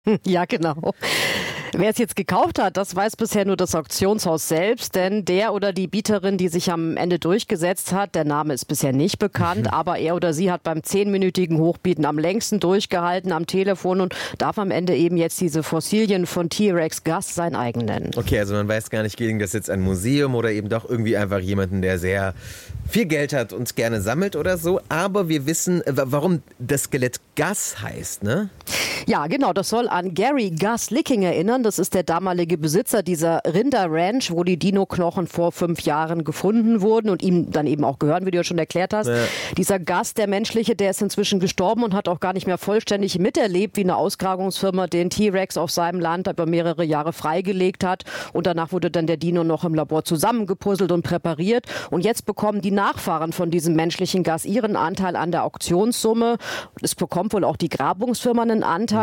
Ja, genau. Wer es jetzt gekauft hat, das weiß bisher nur das Auktionshaus selbst, denn der oder die Bieterin, die sich am Ende durchgesetzt hat, der Name ist bisher nicht bekannt, aber er oder sie hat beim 10-minütigen Hochbieten am längsten durchgehalten am Telefon und darf am Ende eben jetzt diese Fossilien von T-Rex Gus sein eigen nennen. Okay, also man weiß gar nicht, ging das jetzt ein Museum oder eben doch irgendwie einfach jemanden, der sehr viel Geld hat und gerne sammelt oder so. Aber wir wissen, warum das Skelett Gus heißt, ne? Ja, genau, das soll an Gary Gus Licking erinnern. Das ist der damalige Besitzer dieser Rinderranch, wo die Dino-Knochen vor 5 Jahren gefunden wurden und ihm dann eben auch gehören, wie du ja schon erklärt hast. Ja. Dieser Gus, der menschliche, der ist inzwischen gestorben und hat auch gar nicht mehr vollständig miterlebt, wie eine Ausgrabungsfirma den T-Rex auf seinem Land über mehrere Jahre freigelegt hat. Und danach wurde dann der Dino noch im Labor zusammengepuzzelt und präpariert. Und jetzt bekommen die Nachfahren von diesem menschlichen Gus ihren Anteil an der Auktionssumme. Es bekommt wohl auch die Grabungsfirma einen Anteil.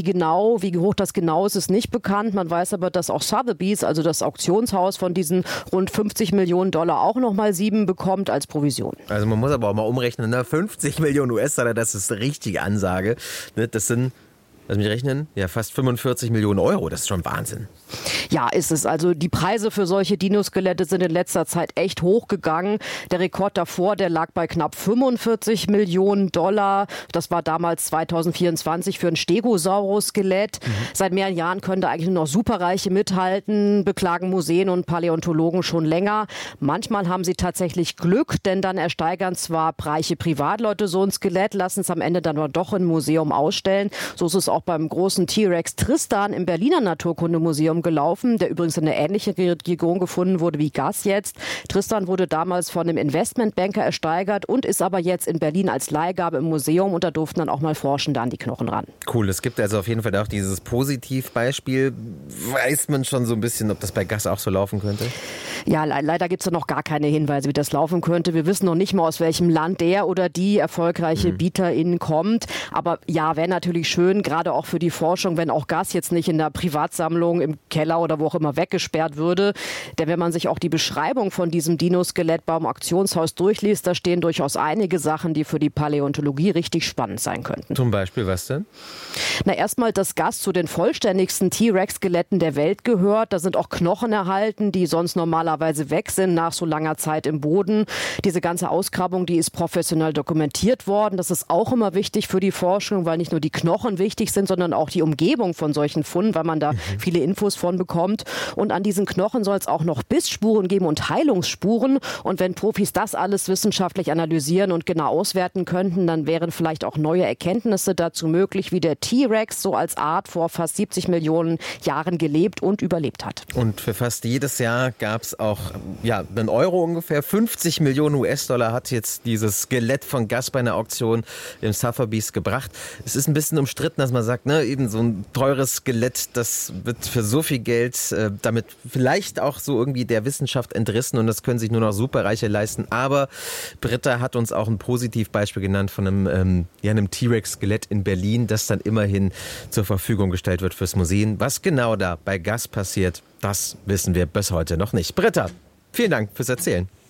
Wie hoch das genau ist nicht bekannt. Man weiß aber, dass auch Sotheby's, also das Auktionshaus von diesen rund 50 Millionen Dollar auch nochmal 7 bekommt als Provision. Also man muss aber auch mal umrechnen, ne? 50 Millionen US-Dollar, das ist eine richtige Ansage. Das sind, lass mich rechnen, ja fast 45 Millionen Euro, das ist schon Wahnsinn. Ja, ist es. Also die Preise für solche Dinoskelette sind in letzter Zeit echt hochgegangen. Der Rekord davor, der lag bei knapp 45 Millionen Dollar. Das war damals 2024 für ein Stegosaurus-Skelett. Seit mehreren Jahren können da eigentlich nur noch Superreiche mithalten, beklagen Museen und Paläontologen schon länger. Manchmal haben sie tatsächlich Glück, denn dann ersteigern zwar reiche Privatleute so ein Skelett, lassen es am Ende dann aber doch im Museum ausstellen. So ist es auch beim großen T-Rex Tristan im Berliner Naturkundemuseum gelaufen, der übrigens in eine ähnliche Region gefunden wurde wie Gus jetzt. Tristan wurde damals von einem Investmentbanker ersteigert und ist aber jetzt in Berlin als Leihgabe im Museum und da durften dann auch mal Forschende an die Knochen ran. Cool, es gibt also auf jeden Fall auch dieses Positivbeispiel. Weiß man schon so ein bisschen, ob das bei Gus auch so laufen könnte? Ja, leider gibt es da noch gar keine Hinweise, wie das laufen könnte. Wir wissen noch nicht mal, aus welchem Land der oder die erfolgreiche Bieterin kommt. Aber ja, wäre natürlich schön, gerade auch für die Forschung, wenn auch Gus jetzt nicht in der Privatsammlung im Keller oder wo auch immer weggesperrt würde. Denn wenn man sich auch die Beschreibung von diesem Dinoskelett beim Auktionshaus durchliest, da stehen durchaus einige Sachen, die für die Paläontologie richtig spannend sein könnten. Zum Beispiel was denn? Na, erstmal, dass Gus zu den vollständigsten T-Rex-Skeletten der Welt gehört. Da sind auch Knochen erhalten, die sonst normalerweise weg sind nach so langer Zeit im Boden. Diese ganze Ausgrabung, die ist professionell dokumentiert worden. Das ist auch immer wichtig für die Forschung, weil nicht nur die Knochen wichtig sind, sondern auch die Umgebung von solchen Funden, weil man da viele Infos von bekommt. Und an diesen Knochen soll es auch noch Bissspuren geben und Heilungsspuren. Und wenn Profis das alles wissenschaftlich analysieren und genau auswerten könnten, dann wären vielleicht auch neue Erkenntnisse dazu möglich, wie der T-Rex so als Art vor fast 70 Millionen Jahren gelebt und überlebt hat. Und für fast jedes Jahr gab es auch einen Euro ungefähr. 50 Millionen US-Dollar hat jetzt dieses Skelett von Gus bei einer Auktion im Sotheby's gebracht. Es ist ein bisschen umstritten, dass man sagt, ne, eben so ein teures Skelett, das wird für so viel Geld damit vielleicht auch so irgendwie der Wissenschaft entrissen und das können sich nur noch Superreiche leisten. Aber Britta hat uns auch ein Positivbeispiel genannt von einem T-Rex-Skelett in Berlin, das dann immerhin zur Verfügung gestellt wird fürs Museum. Was genau da bei Gus passiert, das wissen wir bis heute noch nicht. Britta, vielen Dank fürs Erzählen.